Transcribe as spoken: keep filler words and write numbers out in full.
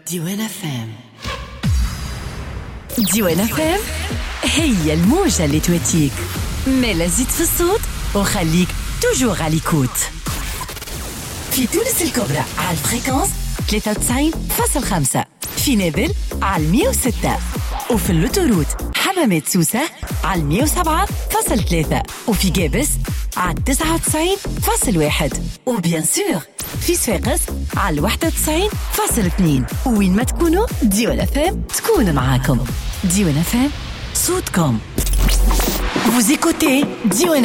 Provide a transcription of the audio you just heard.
ديوان فام. ديوان فام هي الموجة اللي تواتيك، مالا زيد في الصوت وخليك توجور على ليكوت. في تونس الكبرى على الفريكونس ثلاثة وتسعين فاصل خمسة، في نابل على مية وستة، وفي اللوتوروت حمامات سوسة على مية وسبعة فاصل ثلاثة، وفي جابس على تسعة وتسعين فاصل واحد، وبيان سور في صفاقس على واحد وتسعين فاصل اثنين. وين ما تكونوا ديوان فام تكون معاكم. ديوان فام صوتكم. Vous écoutez Diwan